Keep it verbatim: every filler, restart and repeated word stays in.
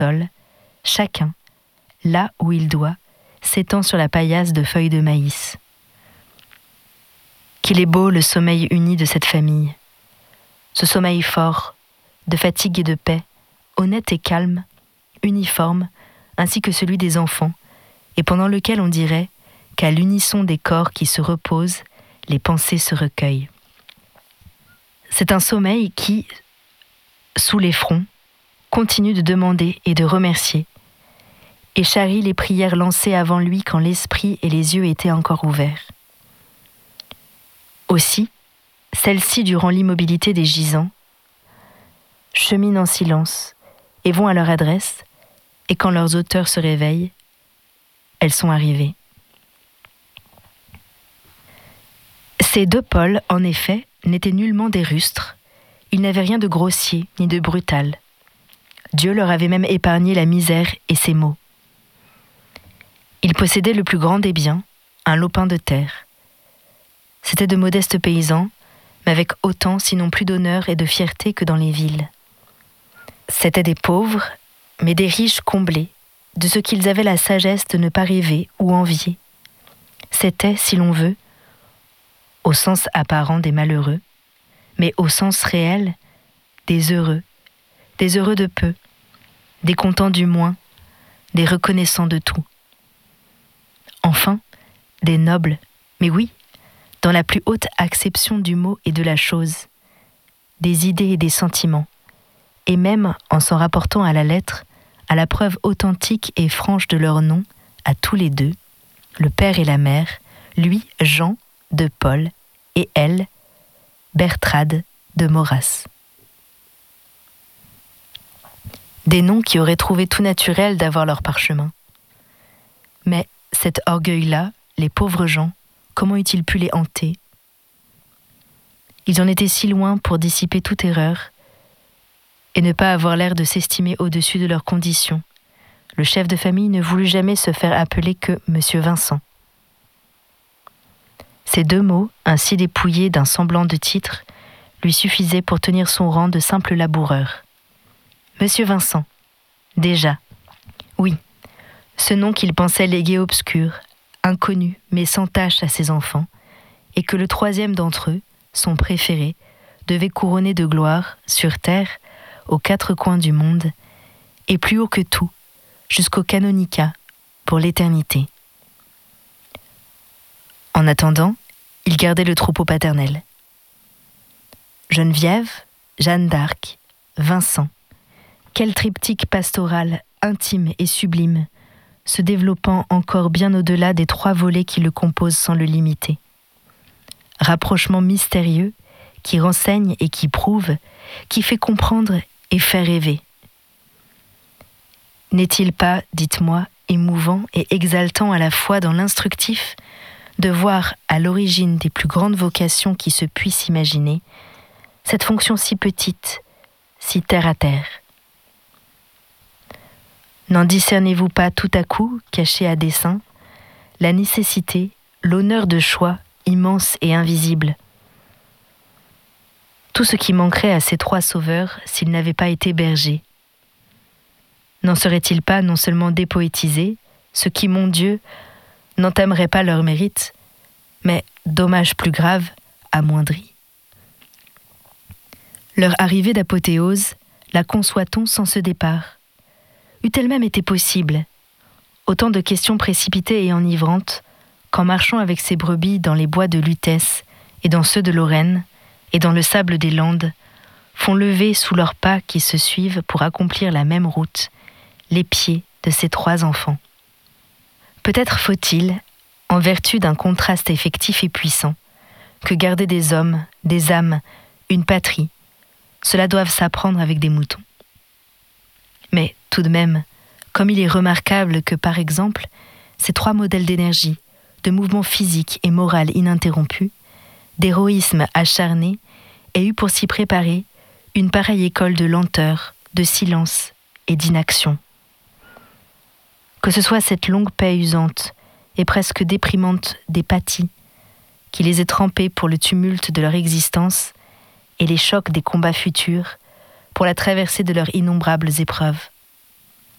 sol, chacun, là où il doit, s'étend sur la paillasse de feuilles de maïs. Qu'il est beau le sommeil uni de cette famille. Ce sommeil fort, de fatigue et de paix, honnête et calme, uniforme, ainsi que celui des enfants, et pendant lequel on dirait qu'à l'unisson des corps qui se reposent, les pensées se recueillent. C'est un sommeil qui, sous les fronts, continue de demander et de remercier, et charrie les prières lancées avant lui quand l'esprit et les yeux étaient encore ouverts. Aussi, celles-ci, durant l'immobilité des gisants, cheminent en silence et vont à leur adresse, et quand leurs auteurs se réveillent, elles sont arrivées. Ces deux pôles, en effet, n'étaient nullement des rustres. Ils n'avaient rien de grossier ni de brutal. Dieu leur avait même épargné la misère et ses maux. Ils possédaient le plus grand des biens, un lopin de terre. C'étaient de modestes paysans, mais avec autant, sinon plus d'honneur et de fierté que dans les villes. C'étaient des pauvres, mais des riches comblés, de ce qu'ils avaient la sagesse de ne pas rêver ou envier. C'étaient, si l'on veut, au sens apparent des malheureux, mais au sens réel des heureux, des heureux de peu, des contents du moins, des reconnaissants de tout. Enfin, des nobles, mais oui, dans la plus haute acception du mot et de la chose, des idées et des sentiments, et même en s'en rapportant à la lettre, à la preuve authentique et franche de leur nom, à tous les deux, le père et la mère, lui, Jean de Paul, et elle, Bertrade de Maurras. Des noms qui auraient trouvé tout naturel d'avoir leur parchemin. Mais cet orgueil-là, les pauvres gens, comment eût-il pu les hanter ? Ils en étaient si loin pour dissiper toute erreur et ne pas avoir l'air de s'estimer au-dessus de leurs conditions. Le chef de famille ne voulut jamais se faire appeler que Monsieur Vincent. Ces deux mots, ainsi dépouillés d'un semblant de titre, lui suffisaient pour tenir son rang de simple laboureur. Monsieur Vincent, déjà, oui, ce nom qu'il pensait légué obscur, inconnu mais sans tache à ses enfants, et que le troisième d'entre eux, son préféré, devait couronner de gloire, sur terre, aux quatre coins du monde, et plus haut que tout, jusqu'au canonicat, pour l'éternité. En attendant, il gardait le troupeau paternel. Geneviève, Jeanne d'Arc, Vincent, quel triptyque pastoral intime et sublime, se développant encore bien au-delà des trois volets qui le composent sans le limiter. Rapprochement mystérieux qui renseigne et qui prouve, qui fait comprendre et fait rêver. N'est-il pas, dites-moi, émouvant et exaltant à la fois dans l'instructif de voir à l'origine des plus grandes vocations qui se puissent imaginer cette fonction si petite, si terre à terre. N'en discernez-vous pas tout à coup, caché à dessein, la nécessité, l'honneur de choix immense et invisible? Tout ce qui manquerait à ces trois sauveurs s'ils n'avaient pas été bergers. N'en seraient-ils pas non seulement dépoétisés, ce qui, mon Dieu, n'entamerait pas leur mérite, mais, dommage plus grave, amoindri? Leur arrivée d'apothéose, la conçoit-on sans ce départ? Eût-elle même été possible? Autant de questions précipitées et enivrantes, qu'en marchant avec ses brebis dans les bois de Lutèce et dans ceux de Lorraine, et dans le sable des Landes, font lever sous leurs pas qui se suivent pour accomplir la même route, les pieds de ces trois enfants. Peut-être faut-il, en vertu d'un contraste effectif et puissant, que garder des hommes, des âmes, une patrie, cela doive s'apprendre avec des moutons. Mais, tout de même, comme il est remarquable que, par exemple, ces trois modèles d'énergie, de mouvement physique et moral ininterrompu, d'héroïsme acharné, aient eu pour s'y préparer une pareille école de lenteur, de silence et d'inaction. Que ce soit cette longue paix usante et presque déprimante des pâtis, qui les ait trempés pour le tumulte de leur existence et les chocs des combats futurs, pour la traversée de leurs innombrables épreuves.